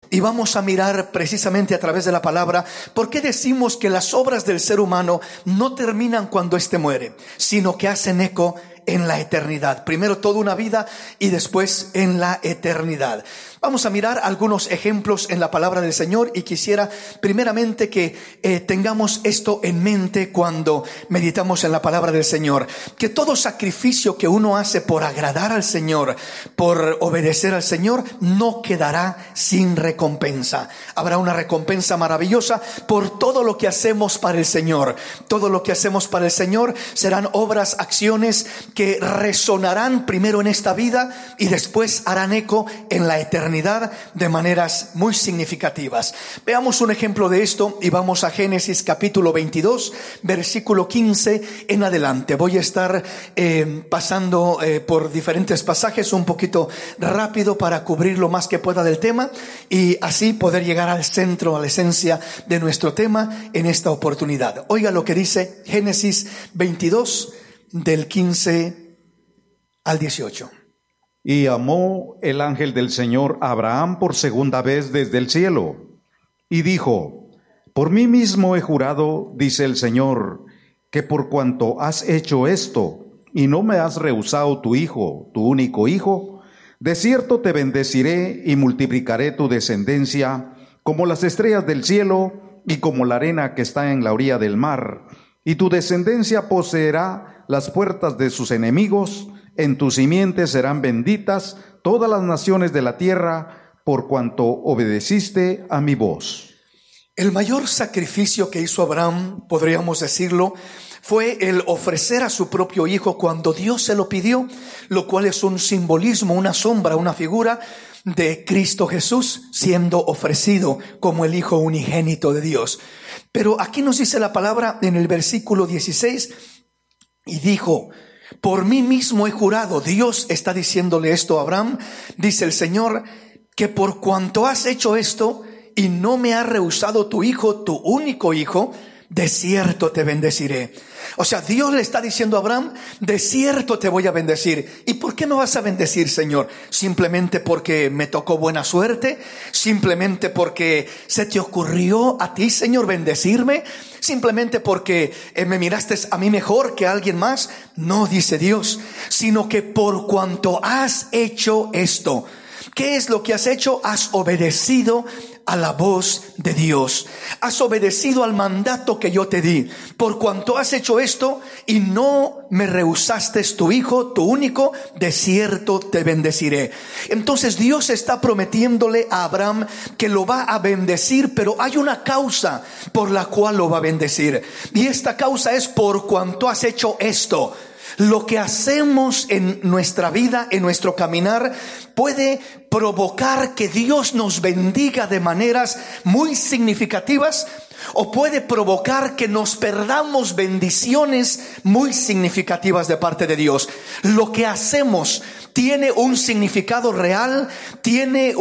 Y vamos a mirar precisamente a través de la palabra por qué decimos que las obras del ser humano no terminan cuando éste muere, sino que hacen eco en la eternidad. Primero toda una vida y después en la eternidad. Vamos a mirar algunos ejemplos en la palabra del Señor, y quisiera primeramente que tengamos esto en mente cuando meditamos en la palabra del Señor, que todo sacrificio que uno hace por agradar al Señor, por obedecer al Señor, no quedará sin recompensa. Habrá una recompensa maravillosa por todo lo que hacemos para el Señor. Todo lo que hacemos para el Señor serán obras, acciones que resonarán primero en esta vida y después harán eco en la eternidad de maneras muy significativas. Veamos un ejemplo de esto y vamos a Génesis capítulo 22, versículo 15 en adelante. Voy a estar pasando por diferentes pasajes un poquito rápido para cubrir lo más que pueda del tema y así poder llegar al centro, a la esencia de nuestro tema en esta oportunidad. Oiga lo que dice Génesis 22 del 15 al 18. Y amó el ángel del Señor a Abraham por segunda vez desde el cielo, y dijo: por mí mismo he jurado, dice el Señor, que por cuanto has hecho esto, y no me has rehusado tu hijo, tu único hijo, de cierto te bendeciré y multiplicaré tu descendencia como las estrellas del cielo y como la arena que está en la orilla del mar, y tu descendencia poseerá las puertas de sus enemigos. En tu simiente serán benditas todas las naciones de la tierra, por cuanto obedeciste a mi voz. El mayor sacrificio que hizo Abraham, podríamos decirlo, fue el ofrecer a su propio hijo cuando Dios se lo pidió, lo cual es un simbolismo, una sombra, una figura de Cristo Jesús siendo ofrecido como el Hijo unigénito de Dios. Pero aquí nos dice la palabra en el versículo 16, y dijo: por mí mismo he jurado. Dios está diciéndole esto a Abraham, dice el Señor, que por cuanto has hecho esto y no me has rehusado tu hijo, tu único hijo, de cierto te bendeciré. O sea, Dios le está diciendo a Abraham: de cierto te voy a bendecir. ¿Y por qué me vas a bendecir, Señor? ¿Simplemente porque me tocó buena suerte? ¿Simplemente porque se te ocurrió a ti, Señor, bendecirme? ¿Simplemente porque me miraste a mí mejor que a alguien más? No, dice Dios, sino que por cuanto has hecho esto. ¿Qué es lo que has hecho? Has obedecido a la voz de Dios. Has obedecido al mandato que yo te di. Por cuanto has hecho esto y no me rehusaste tu hijo, tu único, de cierto te bendeciré. Entonces Dios está prometiéndole a Abraham que lo va a bendecir, pero hay una causa por la cual lo va a bendecir. Y esta causa es por cuanto has hecho esto. Lo que hacemos en nuestra vida, en nuestro caminar, puede provocar que Dios nos bendiga de maneras muy significativas, o puede provocar que nos perdamos bendiciones muy significativas de parte de Dios. Lo que hacemos tiene un significado real, tiene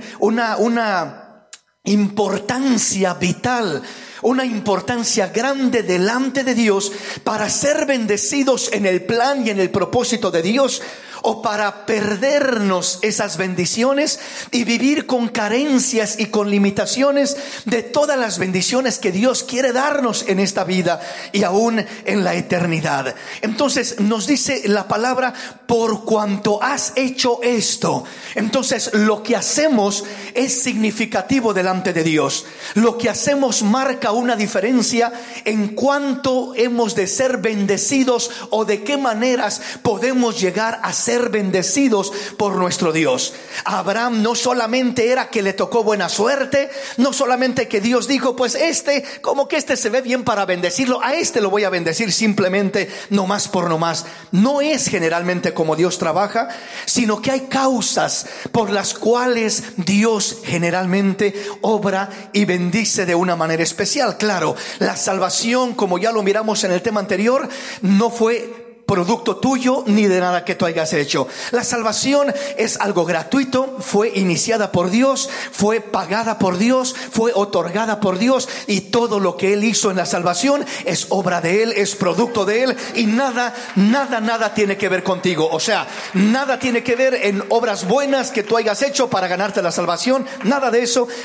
una importancia vital, una importancia grande delante de Dios para ser bendecidos en el plan y en el propósito de Dios, o para perdernos esas bendiciones y vivir con carencias y con limitaciones de todas las bendiciones que Dios quiere darnos en esta vida y aún en la eternidad. Entonces nos dice la palabra: por cuanto has hecho esto. Entonces lo que hacemos es significativo delante de Dios. Lo que hacemos marca una diferencia en cuánto hemos de ser bendecidos o de qué maneras podemos llegar a ser bendecidos por nuestro Dios. A Abraham no solamente era que le tocó buena suerte, no solamente que Dios dijo: pues como que se ve bien para bendecirlo, a lo voy a bendecir simplemente nomás por nomás. No es generalmente como Dios trabaja, sino que hay causas por las cuales Dios generalmente obra y bendice de una manera especial. Claro, la salvación, como ya lo miramos en el tema anterior, no fue producto tuyo ni de nada que tú hayas hecho. La salvación es algo gratuito, fue iniciada por Dios, fue pagada por Dios, fue otorgada por Dios, y todo lo que Él hizo en la salvación es obra de Él, es producto de Él, y nada tiene que ver contigo. O sea, nada tiene que ver en obras buenas que tú hayas hecho para ganarte la salvación, nada de eso.